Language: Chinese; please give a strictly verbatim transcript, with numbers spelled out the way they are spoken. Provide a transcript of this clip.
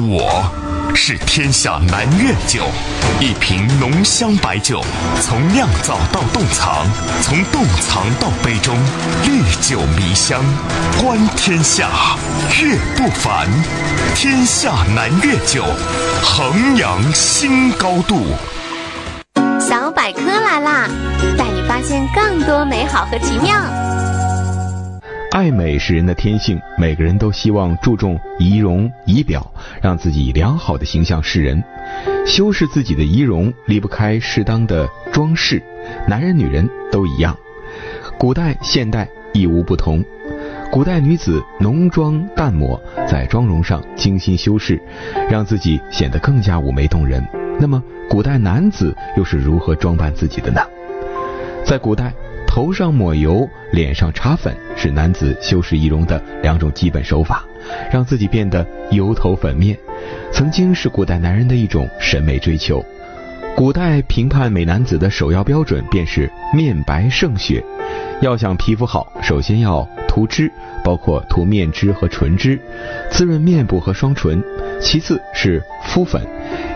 我是天下南粤酒，一瓶浓香白酒，从酿造到冻藏，从冻藏到杯中，历久弥香，观天下，阅不凡。天下南粤酒，衡阳新高度。 小百科来啦，带你发现更多美好和奇妙。 爱美是人的天性，每个人都希望注重仪容仪表，让自己以良好的形象示人。修饰自己的仪容离不开适当的装饰，男人女人都一样，古代现代亦无不同。古代女子浓妆淡抹，在妆容上精心修饰，让自己显得更加妩媚动人。那么古代男子又是如何装扮自己的呢？在古代，头上抹油，脸上擦粉，是男子修饰仪容的两种基本手法，让自己变得油头粉面，曾经是古代男人的一种审美追求。古代评判美男子的首要标准便是面白胜雪，要想皮肤好，首先要涂脂，包括涂面脂和唇脂，滋润面部和双唇，其次是敷粉，